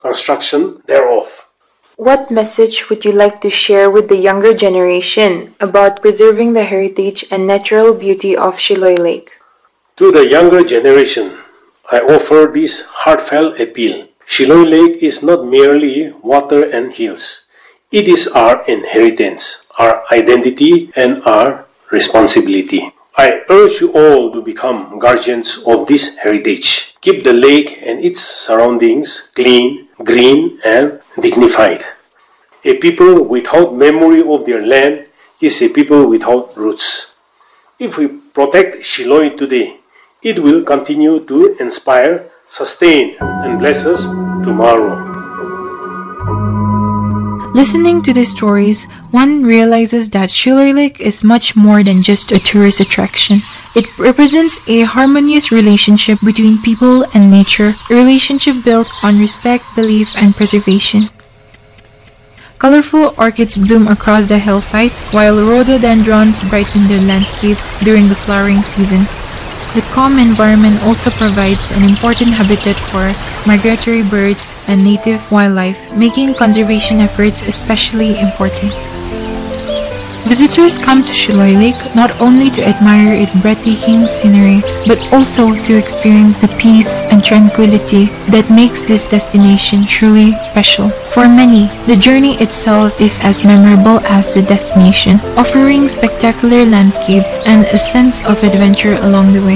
construction thereof. What message would you like to share with the younger generation about preserving the heritage and natural beauty of Chiloy Lake? To the younger generation, I offer this heartfelt appeal. Chiloy Lake is not merely water and hills. It is our inheritance, our identity, and our responsibility. I urge you all to become guardians of this heritage. Keep the lake and its surroundings clean, green, and dignified. A people without memory of their land is a people without roots. If we protect Chiloy today, it will continue to inspire, sustain, and bless us tomorrow. Listening to these stories, one realizes that Chiloy Lake is much more than just a tourist attraction. It represents a harmonious relationship between people and nature, a relationship built on respect, belief, and preservation. Colorful orchids bloom across the hillside, while rhododendrons brighten the landscape during the flowering season. The calm environment also provides an important habitat for migratory birds and native wildlife, making conservation efforts especially important. Visitors come to Chiloy Lake not only to admire its breathtaking scenery, but also to experience the peace and tranquility that makes this destination truly special. For many, the journey itself is as memorable as the destination, offering spectacular landscape and a sense of adventure along the way.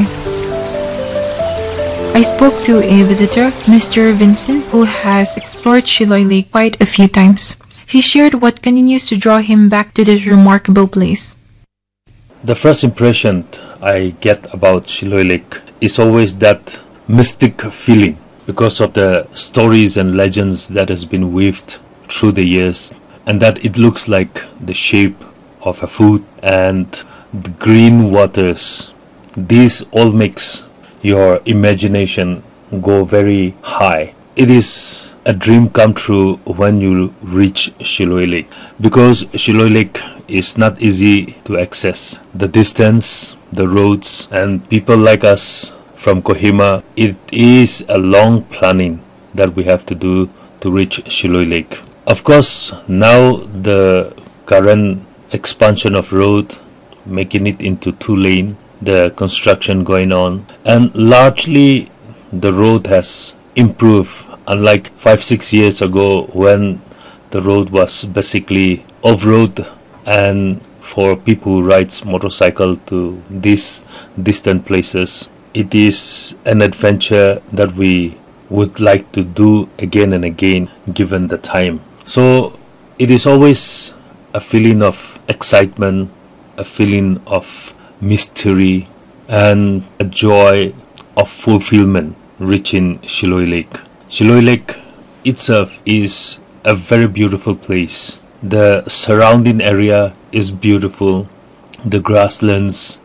I spoke to a visitor, Mr. Vincent, who has explored Chiloy Lake quite a few times. He shared what continues to draw him back to this remarkable place. The first impression I get about Chiloy Lake is always that mystic feeling because of the stories and legends that has been weaved through the years, and that it looks like the shape of a foot and the green waters. This all makes your imagination go very high. It is a dream come true when you reach Chiloy Lake, because Chiloy Lake is not easy to access. The distance, the roads, and people like us from Kohima, it is a long planning that we have to do to reach Chiloy Lake. Of course, now the current expansion of road, making it into 2-lane, the construction going on, and largely the road has improved, unlike 5-6 years ago when the road was basically off-road and for people who rides motorcycle to these distant places. It is an adventure that we would like to do again and again given the time. So it is always a feeling of excitement, a feeling of mystery, and a joy of fulfillment reaching Chiloy Lake. Chiloy Lake itself is a very beautiful place. The surrounding area is beautiful. The grasslands,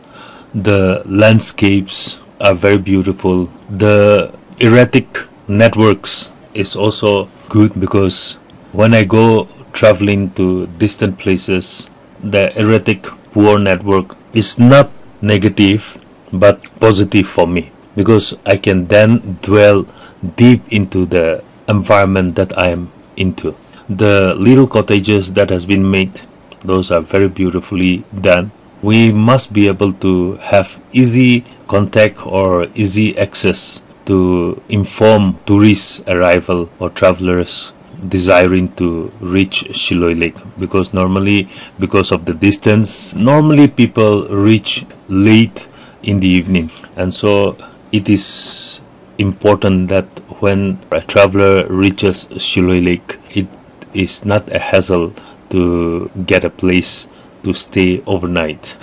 the landscapes are very beautiful. The erratic networks is also good, because when I go traveling to distant places, the erratic poor network is not negative but positive for me, because I can then dwell deep into the environment that I am into. The little cottages that has been made, those are very beautifully done. We must be able to have easy contact or easy access to inform tourist arrival or travelers desiring to reach Chiloy Lake, because normally, because of the distance, normally people reach late in the evening, and so it is important that when a traveler reaches Chiloy Lake, it is not a hassle to get a place to stay overnight.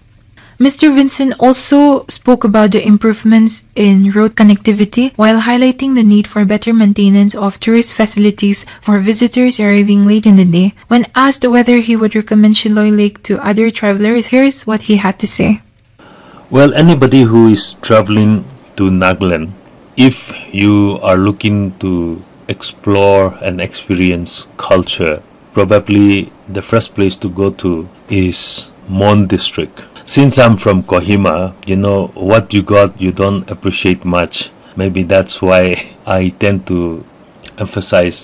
Mr. Vincent also spoke about the improvements in road connectivity while highlighting the need for better maintenance of tourist facilities for visitors arriving late in the day. When asked whether he would recommend Chiloy Lake to other travelers, here's what he had to say. Well, anybody who is traveling to Nagaland, if you are looking to explore and experience culture, probably the first place to go to is Mon District. Since I'm from Kohima, what you got, you don't appreciate much. Maybe that's why I tend to emphasize